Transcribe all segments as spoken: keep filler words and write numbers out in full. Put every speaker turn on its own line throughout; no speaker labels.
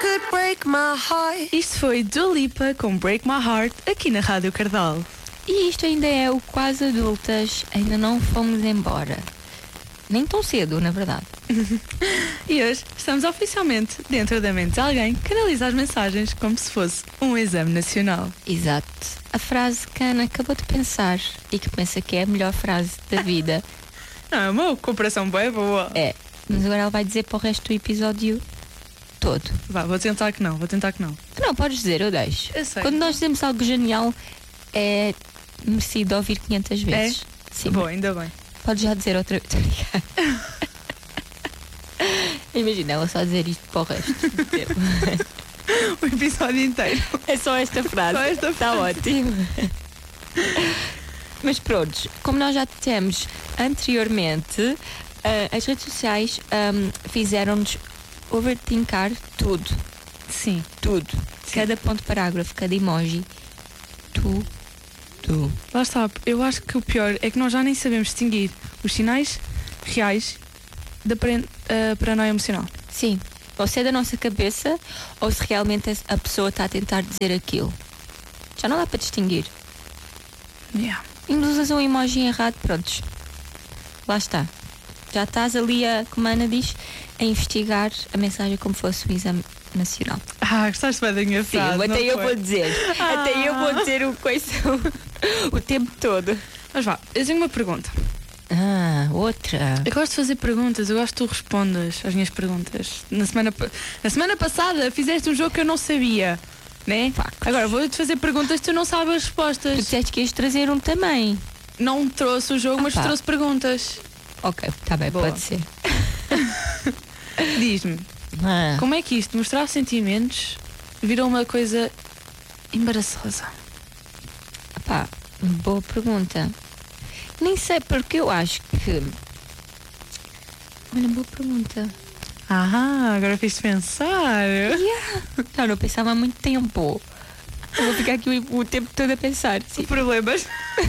could break my heart.
Isto foi Dua Lipa com Break My Heart aqui na Rádio Cardal.
E isto ainda é o Quase Adultas, ainda não fomos embora. Nem tão cedo, na verdade.
E hoje estamos oficialmente dentro da mente de alguém que analisa as mensagens como se fosse um exame nacional.
Exato. A frase que a Ana acabou de pensar e que pensa que é a melhor frase da vida.
Não, é uma comparação bem boa.
É, mas agora ela vai dizer para o resto do episódio todo.
Vá, vou tentar que não, vou tentar que não.
Não, podes dizer, eu deixo.
Eu sei.
Quando nós dizemos algo genial, é merecido ouvir quinhentas vezes.
É?
Sim.
Bom, ainda bem.
Podes já dizer outra vez. Imagina ela só dizer isto para o resto do tempo.
O episódio inteiro.
É só esta frase.
Só esta
Está ótimo. Mas pronto, como nós já dissemos anteriormente, uh, as redes sociais um, fizeram-nos overthincar tudo.
Sim.
Tudo. Sim. Cada ponto parágrafo, cada emoji. Tu, tu.
Lá está, eu acho que o pior é que nós já nem sabemos distinguir os sinais reais da paren- uh, paranoia emocional.
Sim. Ou se é da nossa cabeça ou se realmente a pessoa está a tentar dizer aquilo. Já não dá para distinguir.
Yeah.
E nos usas um emoji errado, prontos. Lá está. Já estás ali, a, como a Ana diz, a investigar a mensagem como fosse um exame nacional.
Ah, gostaste bem da minha
Sim,
frase,
até
não
eu
foi?
vou dizer.
Ah.
Até eu vou dizer o, coisa, o tempo todo.
Mas vá, eu tenho uma pergunta.
Ah, outra.
Eu gosto de fazer perguntas, eu gosto que tu respondas às minhas perguntas. Na semana, pa- na semana passada fizeste um jogo que eu não sabia, né?
Factos.
Agora vou-te fazer perguntas que tu não sabes as
Tu
respostas.
disseste que ias trazer um também.
Não trouxe o jogo,
Ah,
mas
pá.
trouxe perguntas.
Ok, está bem,
Boa.
pode ser.
Diz-me,
Ah.
como é que isto, mostrar sentimentos, virou uma coisa embaraçosa?
Pá, boa pergunta. Nem sei porque eu acho que. Olha, boa pergunta.
Ah, agora fiz pensar.
Yeah. Não, não pensava há muito tempo. Eu vou ficar aqui o, o tempo todo a pensar. Sim.
Problemas.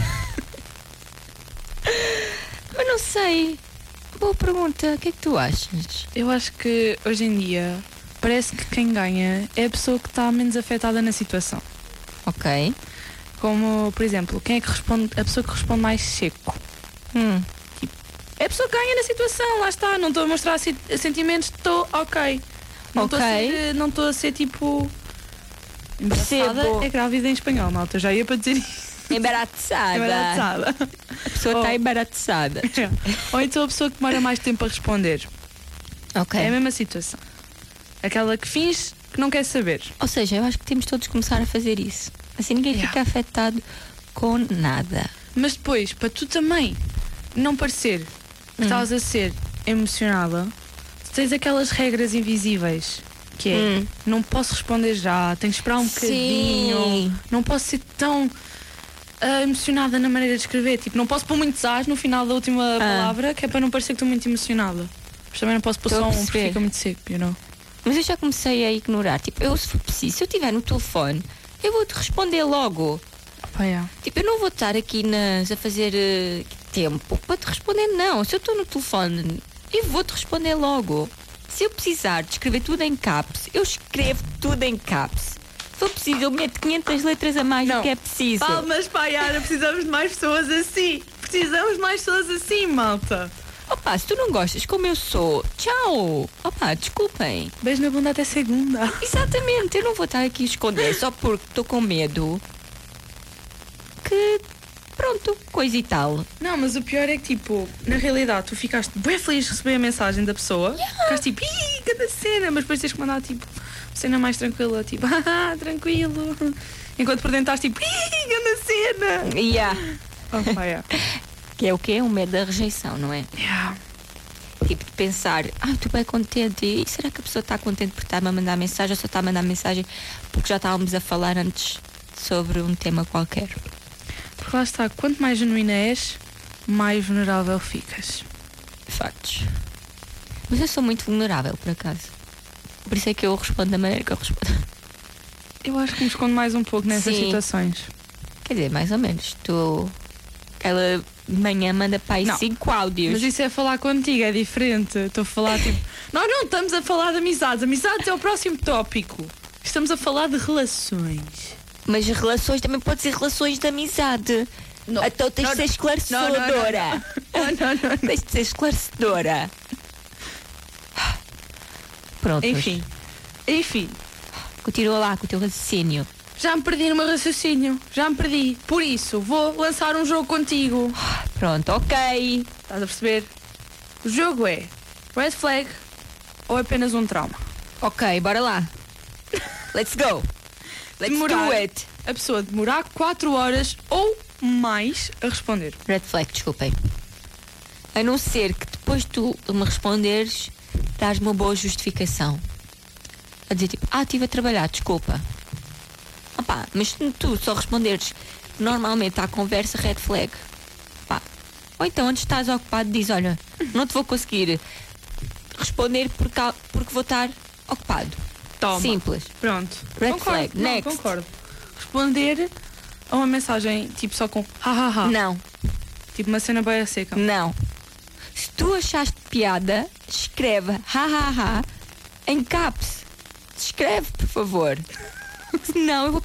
Mas não sei. Boa pergunta. O que é que tu achas?
Eu acho que hoje em dia parece que quem ganha é a pessoa que está menos afetada na situação.
Ok.
Como, por exemplo, quem é que responde, a pessoa que responde mais seco.
Hum.
É a pessoa que ganha na situação, lá está. Não estou a mostrar se- sentimentos, estou ok. Não estou
Ok.
a ser, não estou a ser tipo. Embaraçada
Percebo.
é grávida em espanhol, malta. Já ia para dizer isso.
Embaraçada.
Embaraçada.
A pessoa está
Oh.
embaraçada.
Ou então a pessoa que demora mais tempo a responder.
Ok.
É a mesma situação. Aquela que finge que não quer saber.
Ou seja, eu acho que temos todos que começar a fazer isso. Assim ninguém
Yeah.
fica afetado com nada.
Mas depois, para tu também não parecer que
Hum.
estás a ser emocionada, tu tens aquelas regras invisíveis. Que é,
Hum.
não posso responder já, tenho que esperar um bocadinho.
Sim.
Não posso ser tão ah, emocionada na maneira de escrever. Tipo, não posso pôr muitos as no final da última palavra, que é para não parecer que estou muito emocionada. Mas também não posso pôr
Estou
só
a
um porque
perceber.
fica muito seco, you know?
Mas eu já comecei a ignorar. Tipo, eu se for preciso, se eu estiver no telefone, eu vou-te responder logo.
Pá, yeah.
Tipo, eu não vou estar aqui nas, a fazer eh, tempo para te responder, não. Se eu estou no telefone, eu vou-te responder logo. Se eu precisar de escrever tudo em caps, eu escrevo tudo em caps. Se for preciso, eu meto quinhentas letras a mais
Não.
do que é preciso.
Palmas para a Yara, precisamos de mais pessoas assim. Precisamos de mais pessoas assim, malta.
Opa, se tu não gostas como eu sou, tchau. Opa, desculpem.
Beijo na bunda até segunda.
Exatamente, eu não vou estar aqui a esconder só porque estou com medo. Que, pronto, coisa e tal.
Não, mas o pior é que, tipo, na realidade, tu ficaste bem feliz de receber a mensagem da pessoa. Ficaste tipo, ih, cada cena, mas depois tens que mandar, tipo, uma cena mais tranquila, tipo, ah, tranquilo. Enquanto por dentro estás tipo, ih, cada cena.
Yeah.
Oh, pá, yeah.
Que é o quê? Um medo da rejeição, não é?
Yeah.
Tipo de pensar, ah, estou bem contente. E será que a pessoa está contente por estar-me a mandar mensagem ou só está a mandar mensagem porque já estávamos a falar antes sobre um tema qualquer?
Porque lá está, quanto mais genuína és, mais vulnerável ficas.
Factos. Mas eu sou muito vulnerável, por acaso. Por isso é que eu respondo da maneira que eu respondo.
Eu acho que me escondo mais um pouco nessas
Sim.
situações.
Quer dizer, mais ou menos. Tu Ela de manhã manda para aí
Não.
cinco áudios.
Mas isso é falar contigo, é diferente. Estou a falar tipo. Nós não estamos a falar de amizades. Amizades é o próximo tópico. Estamos a falar de relações.
Mas relações também pode ser relações de amizade.
Não.
Então tens de ser
Não,
esclarecedora.
Não, não, não.
Tens de ser esclarecedora. Pronto.
Enfim. Enfim.
Continua lá com o teu raciocínio.
Já me perdi no meu raciocínio. Já me perdi. Por isso, vou lançar um jogo contigo.
Pronto, ok.
Estás a perceber? O jogo é red flag ou apenas um trauma?
Ok, bora lá. Let's go. Let's
Demorar.
do it.
A pessoa demorar quatro horas ou mais a responder.
Red flag, desculpem. A não ser que depois tu me responderes, dás uma boa justificação. A dizer tipo, ah, estive a trabalhar, desculpa. Opá, mas se tu só responderes normalmente à conversa, red flag. Pá. Ou então, antes estás ocupado, diz, olha, não te vou conseguir responder porque, há- porque vou estar ocupado.
Toma.
Simples.
Pronto.
Red
concordo.
flag.
Não,
Next.
concordo. Responder a uma mensagem tipo só com ha ha ha.
Não,
Tipo uma cena bem seca.
não. Se tu achaste piada, escreve ha ha ha em caps. Escreve, por favor. Senão eu vou